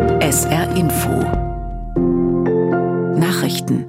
SR Info Nachrichten.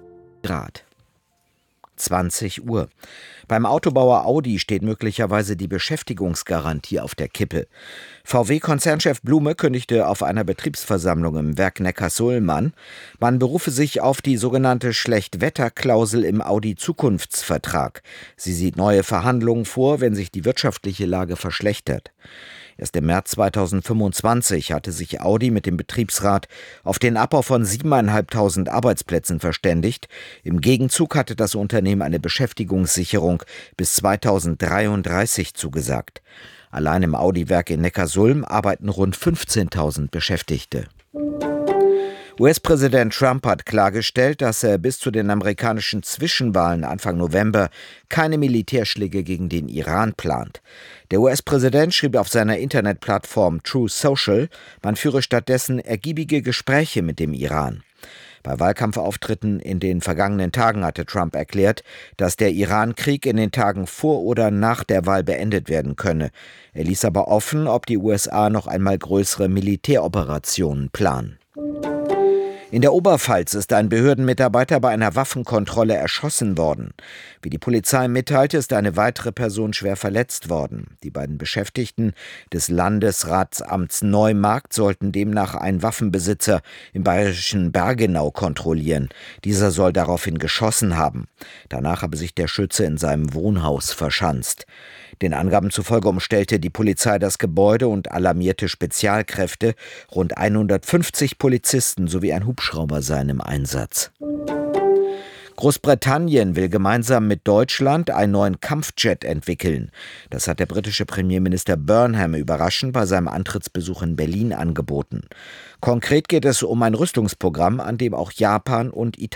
20 Uhr. Beim Autobauer Audi steht möglicherweise die Beschäftigungsgarantie auf der Kippe. VW-Konzernchef Blume kündigte auf einer Betriebsversammlung im Werk Neckarsulm an, man berufe sich auf die sogenannte Schlechtwetterklausel im Audi-Zukunftsvertrag. Sie sieht neue Verhandlungen vor, wenn sich die wirtschaftliche Lage verschlechtert. Erst im März 2025 hatte sich Audi mit dem Betriebsrat auf den Abbau von 7.500 Arbeitsplätzen verständigt. Im Gegenzug hatte das Unternehmen eine Beschäftigungssicherung bis 2033 zugesagt. Allein im Audi-Werk in Neckarsulm arbeiten rund 15.000 Beschäftigte. US-Präsident Trump hat klargestellt, dass er bis zu den amerikanischen Zwischenwahlen Anfang November keine Militärschläge gegen den Iran plant. Der US-Präsident schrieb auf seiner Internetplattform Truth Social, man führe stattdessen ergiebige Gespräche mit dem Iran. Bei Wahlkampfauftritten in den vergangenen Tagen hatte Trump erklärt, dass der Iran-Krieg in den Tagen vor oder nach der Wahl beendet werden könne. Er ließ aber offen, ob die USA noch einmal größere Militäroperationen planen. In der Oberpfalz ist ein Behördenmitarbeiter bei einer Waffenkontrolle erschossen worden. Wie die Polizei mitteilte, ist eine weitere Person schwer verletzt worden. Die beiden Beschäftigten des Landesratsamts Neumarkt sollten demnach einen Waffenbesitzer im bayerischen Bergenau kontrollieren. Dieser soll daraufhin geschossen haben. Danach habe sich der Schütze in seinem Wohnhaus verschanzt. Den Angaben zufolge umstellte die Polizei das Gebäude und alarmierte Spezialkräfte. Rund 150 Polizisten sowie ein Hubschrauber seien im Einsatz. Großbritannien will gemeinsam mit Deutschland einen neuen Kampfjet entwickeln. Das hat der britische Premierminister Burnham überraschend bei seinem Antrittsbesuch in Berlin angeboten. Konkret geht es um ein Rüstungsprogramm, an dem auch Japan und Italien